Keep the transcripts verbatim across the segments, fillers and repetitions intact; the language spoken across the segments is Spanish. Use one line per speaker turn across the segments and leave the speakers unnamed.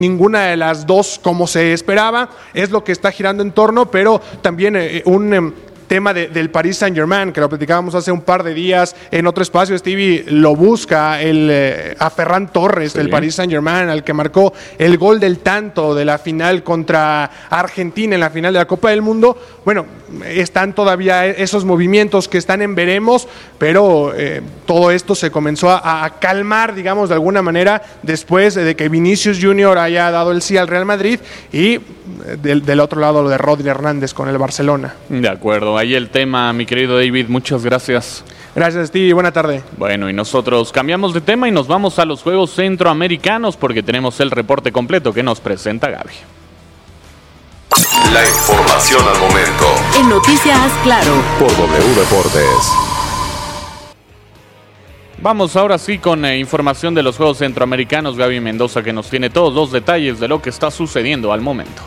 ninguna de las dos como se esperaba, es lo que está girando en torno, pero también eh, un eh, tema de, del Paris Saint-Germain, que lo platicábamos hace un par de días en otro espacio. Stevie lo busca, el, eh, a Ferran Torres, sí, del Paris Saint-Germain, al que marcó el gol del tanto de la final contra Argentina en la final de la Copa del Mundo. Bueno, están todavía esos movimientos que están en veremos, pero eh, todo esto se comenzó a, a calmar, digamos, de alguna manera, después de que Vinicius Junior haya dado el sí al Real Madrid y del, del otro lado lo de Rodri Hernández con el Barcelona.
De acuerdo, ahí el tema, mi querido David, muchas gracias.
Gracias, Steve, buena tarde.
Bueno, y nosotros cambiamos de tema y nos vamos a los Juegos Centroamericanos porque tenemos el reporte completo que nos presenta Gaby.
La información al momento.
En Noticias Claro.
Por W Deportes.
Vamos ahora sí con eh, información de los Juegos Centroamericanos. Gaby Mendoza, que nos tiene todos los detalles de lo que está sucediendo al momento.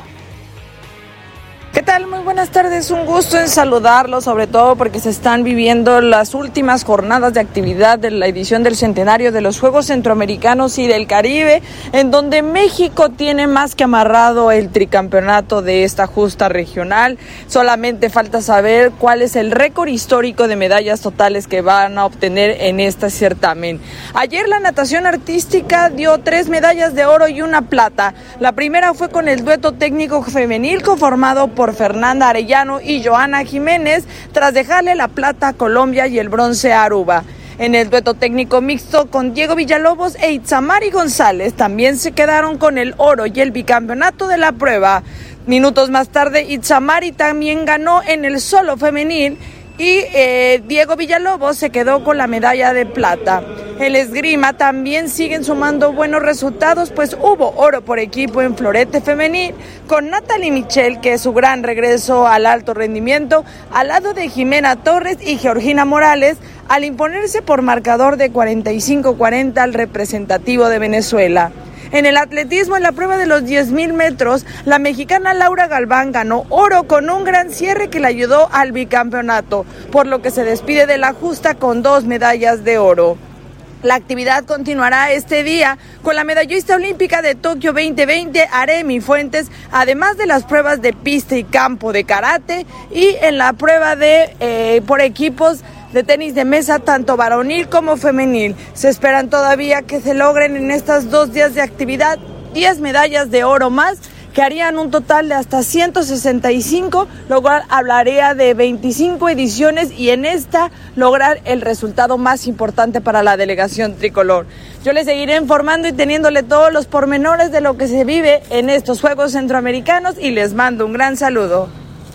¿Qué tal? Muy buenas tardes, un gusto en saludarlos, sobre todo porque se están viviendo las últimas jornadas de actividad de la edición del centenario de los Juegos Centroamericanos y del Caribe, en donde México tiene más que amarrado el tricampeonato de esta justa regional. Solamente falta saber cuál es el récord histórico de medallas totales que van a obtener en este certamen. Ayer la natación artística dio tres medallas de oro y una plata. La primera fue con el dueto técnico femenil conformado por por Fernanda Arellano y Joana Jiménez, tras dejarle la plata a Colombia y el bronce a Aruba. En el dueto técnico mixto con Diego Villalobos e Itzamari González también se quedaron con el oro y el bicampeonato de la prueba. Minutos más tarde, Itzamari también ganó en el solo femenil y eh, Diego Villalobos se quedó con la medalla de plata. El esgrima también siguen sumando buenos resultados, pues hubo oro por equipo en florete femenil con Natalie Michel, que es su gran regreso al alto rendimiento, al lado de Jimena Torres y Georgina Morales, al imponerse por marcador de cuarenta y cinco cuarenta al representativo de Venezuela. En el atletismo, en la prueba de los diez mil metros, la mexicana Laura Galván ganó oro con un gran cierre que le ayudó al bicampeonato, por lo que se despide de la justa con dos medallas de oro. La actividad continuará este día con la medallista olímpica de Tokio veinte veinte, Aremi Fuentes, además de las pruebas de pista y campo de karate y en la prueba de eh, por equipos de tenis de mesa, tanto varonil como femenil. Se esperan todavía que se logren en estos dos días de actividad diez medallas de oro más, que harían un total de hasta ciento sesenta y cinco, lo cual hablaría de veinticinco ediciones y en esta lograr el resultado más importante para la delegación tricolor. Yo les seguiré informando y teniéndole todos los pormenores de lo que se vive en estos Juegos Centroamericanos y les mando un gran saludo.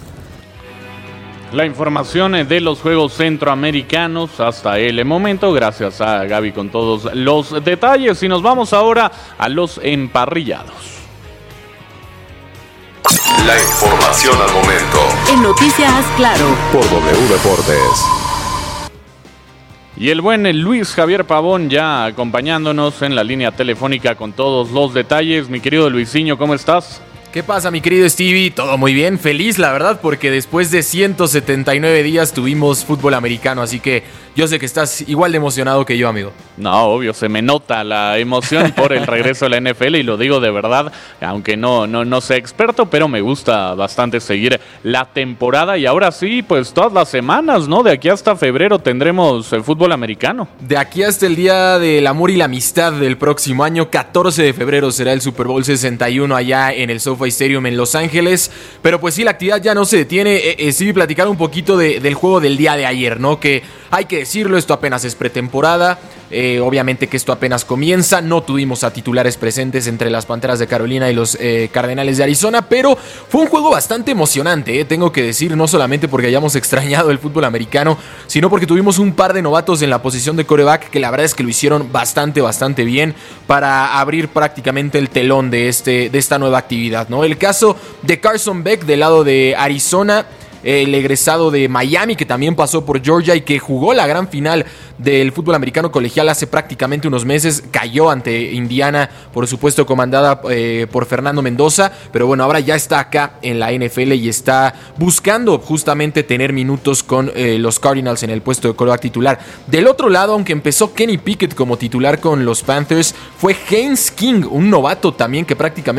La información de los Juegos Centroamericanos hasta el momento, gracias a Gaby con todos los detalles. Y nos vamos ahora a los emparrillados.
La información al momento.
En Noticias Claro.
Por W Deportes.
Y el buen Luis Javier Pavón ya acompañándonos en la línea telefónica con todos los detalles. Mi querido Luisinho, ¿cómo estás?
¿Qué pasa, mi querido Stevie? Todo muy bien, feliz la verdad, porque después de ciento setenta y nueve días tuvimos fútbol americano, así que yo sé que estás igual de emocionado que yo, amigo.
No, obvio, se me nota la emoción por el regreso a la N F L y lo digo de verdad, aunque no, no, no sea experto, pero me gusta bastante seguir la temporada y ahora sí, pues todas las semanas, ¿no? De aquí hasta febrero tendremos el fútbol americano.
De aquí hasta el Día del Amor y la Amistad del próximo año, catorce de febrero, será el Super Bowl sesenta y uno allá en el SoFi Stadium en Los Ángeles, pero pues sí, la actividad ya no se detiene. Eh, eh, sí, platicar un poquito de, del juego del día de ayer, ¿no? Que hay que decirlo, esto apenas es pretemporada, eh, obviamente que esto apenas comienza, no tuvimos a titulares presentes entre las Panteras de Carolina y los eh, Cardenales de Arizona, pero fue un juego bastante emocionante, eh, tengo que decir, no solamente porque hayamos extrañado el fútbol americano, sino porque tuvimos un par de novatos en la posición de quarterback que la verdad es que lo hicieron bastante, bastante bien para abrir prácticamente el telón de, este, de esta nueva actividad, ¿no? El caso de Carson Beck del lado de Arizona, el egresado de Miami, que también pasó por Georgia y que jugó la gran final del fútbol americano colegial hace prácticamente unos meses. Cayó ante Indiana, por supuesto comandada eh, por Fernando Mendoza, pero bueno, ahora ya está acá en la N F L y está buscando justamente tener minutos con eh, los Cardinals en el puesto de quarterback titular. Del otro lado, aunque empezó Kenny Pickett como titular con los Panthers, fue Haynes King, un novato también que prácticamente